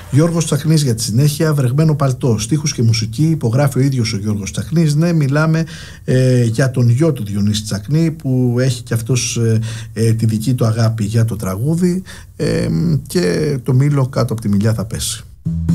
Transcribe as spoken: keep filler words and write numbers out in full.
Γιώργος Τσαχνής για τη συνέχεια, βρεγμένο παλτό, στίχους και μουσική, υπογράφει ο ίδιος ο Γιώργος Τσαχνής. Ναι, μιλάμε ε, για τον γιο του Διονύση Τσαχνή, που έχει και αυτός ε, ε, τη δική του αγάπη για το τραγούδι, ε, και το μήλο κάτω από τη μιλιά θα πέσει.